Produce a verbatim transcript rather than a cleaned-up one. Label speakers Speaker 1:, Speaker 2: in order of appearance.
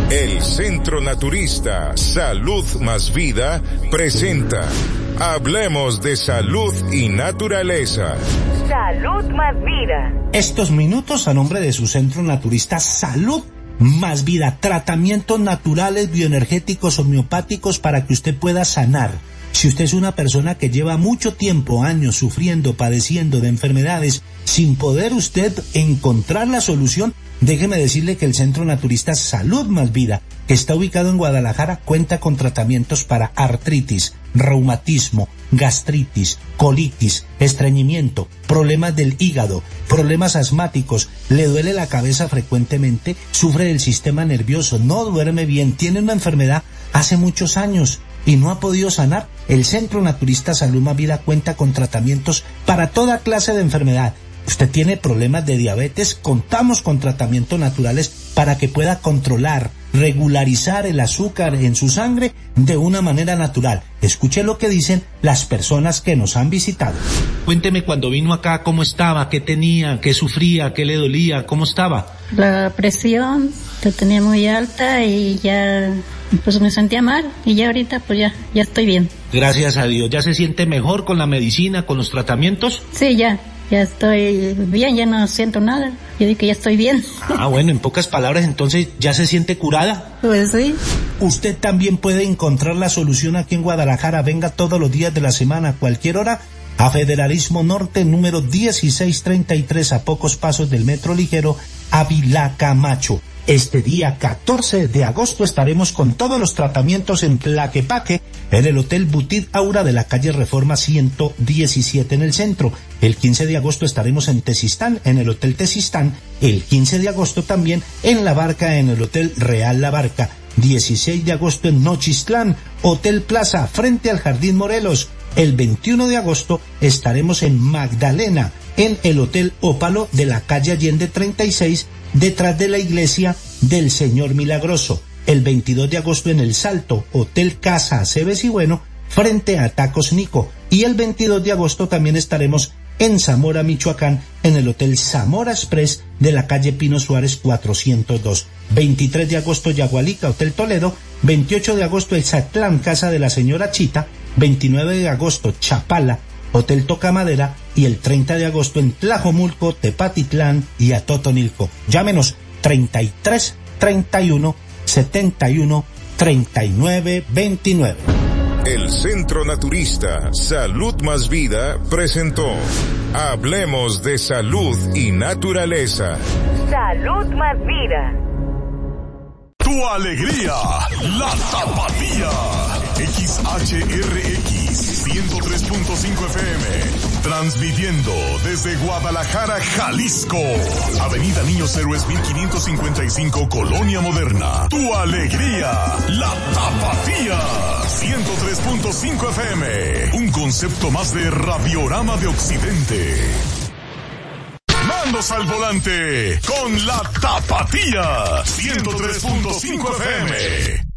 Speaker 1: El Centro Naturista Salud Más Vida presenta Hablemos de Salud y Naturaleza.
Speaker 2: Salud Más Vida.
Speaker 3: Estos minutos a nombre de su Centro Naturista Salud Más Vida, tratamientos naturales, bioenergéticos, homeopáticos para que usted pueda sanar. Si usted es una persona que lleva mucho tiempo, años, sufriendo, padeciendo de enfermedades, sin poder usted encontrar la solución, déjeme decirle que el Centro Naturista Salud Más Vida, que está ubicado en Guadalajara, cuenta con tratamientos para artritis, reumatismo, gastritis, colitis, estreñimiento, problemas del hígado, problemas asmáticos, le duele la cabeza frecuentemente, sufre del sistema nervioso, no duerme bien, tiene una enfermedad hace muchos años y no ha podido sanar. El Centro Naturista Salud Más Vida cuenta con tratamientos para toda clase de enfermedad. Usted tiene problemas de diabetes, contamos con tratamientos naturales para que pueda controlar, regularizar el azúcar en su sangre de una manera natural. Escuche lo que dicen las personas que nos han visitado.
Speaker 4: Cuénteme cuando vino acá, ¿cómo estaba? ¿Qué tenía? ¿Qué sufría? ¿Qué le dolía? ¿Cómo estaba?
Speaker 5: La presión la tenía muy alta y ya pues me sentía mal y ya ahorita pues ya, ya estoy bien.
Speaker 4: Gracias a Dios. ¿Ya se siente mejor con la medicina, con los tratamientos?
Speaker 5: Sí, ya. Ya estoy bien, ya no siento nada. Yo digo que ya estoy bien.
Speaker 4: Ah, bueno, en pocas palabras, entonces, ¿ya se siente curada?
Speaker 5: Pues sí.
Speaker 3: Usted también puede encontrar la solución aquí en Guadalajara. Venga todos los días de la semana, a cualquier hora, a Federalismo Norte, número dieciséis treinta y tres, a pocos pasos del Metro Ligero, Ávila Camacho. Este día catorce de agosto estaremos con todos los tratamientos en Tlaquepaque, en el Hotel Butit Aura de la calle Reforma ciento diecisiete en el centro. El quince de agosto estaremos en Tezistán, en el Hotel Tezistán. El quince de agosto también en La Barca, en el Hotel Real La Barca. dieciséis de agosto en Nochistlán, Hotel Plaza, frente al Jardín Morelos. El veintiuno de agosto estaremos en Magdalena, en el Hotel Ópalo de la calle Allende treinta y seis, detrás de la iglesia del Señor Milagroso. El veintidós de agosto en El Salto, Hotel Casa Aceves y Bueno, frente a Tacos Nico. Y el veintidós de agosto también estaremos en Zamora, Michoacán, en el Hotel Zamora Express de la calle Pino Suárez cuatrocientos dos. veintitrés de agosto Yagualica, Hotel Toledo. veintiocho de agosto Exatlán, Casa de la Señora Chita. veintinueve de agosto Chapala, Hotel Tocamadera, y el treinta de agosto en Tlajomulco, Tepatitlán y Atotonilco. Llámenos treinta y tres treinta y uno setenta y uno treinta y nueve veintinueve.
Speaker 1: El Centro Naturista Salud Más Vida presentó Hablemos de Salud y Naturaleza.
Speaker 2: Salud Más Vida.
Speaker 6: Tu alegría, la Tapatía. X H R X ciento tres punto cinco F M, transmitiendo desde Guadalajara, Jalisco. Avenida Niños Héroes mil quinientos cincuenta y cinco, Colonia Moderna. Tu alegría, la Tapatía. ciento tres punto cinco F M, un concepto más de Radiorama de Occidente. Mandos al volante con la Tapatía. ciento tres punto cinco F M.